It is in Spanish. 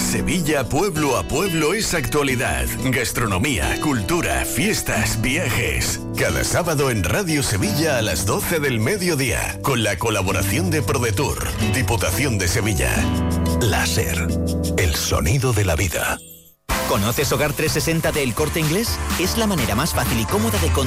Sevilla pueblo a pueblo es actualidad, gastronomía, cultura, fiestas, viajes. Cada sábado en Radio Sevilla a las 12 del mediodía, con la colaboración de ProDetour, Diputación de Sevilla. Láser, el sonido de la vida. ¿Conoces Hogar 360 de El Corte Inglés? Es la manera más fácil y cómoda de